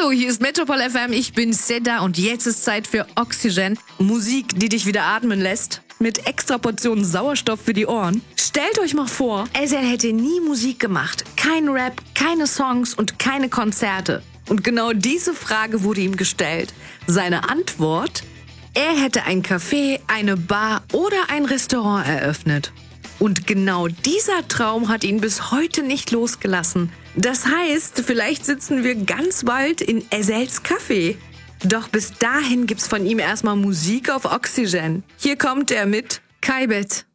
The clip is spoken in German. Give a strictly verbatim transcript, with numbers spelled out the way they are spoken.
Hallo, hier ist Metropol F M, ich bin Seda und jetzt ist Zeit für Oxygen. Musik, die dich wieder atmen lässt. Mit extra Portionen Sauerstoff für die Ohren. Stellt euch mal vor, Ezel hätte nie Musik gemacht. Kein Rap, keine Songs und keine Konzerte. Und genau diese Frage wurde ihm gestellt. Seine Antwort? Er hätte ein Café, eine Bar oder ein Restaurant eröffnet. Und genau dieser Traum hat ihn bis heute nicht losgelassen. Das heißt, vielleicht sitzen wir ganz bald in Ezels Café. Doch bis dahin gibt's von ihm erstmal Musik auf Oxygen. Hier kommt er mit Kaybet.